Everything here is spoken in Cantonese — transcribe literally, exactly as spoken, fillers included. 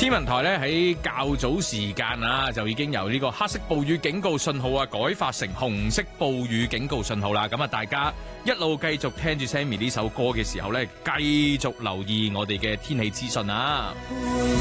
天文台咧喺較早時間啊，就已經由呢個黑色暴雨警告信號啊，改發成紅色暴雨警告信號啦。咁啊，大家一路繼續聽住 Sammy 呢首歌嘅時候咧，繼續留意我哋嘅天氣資訊啊。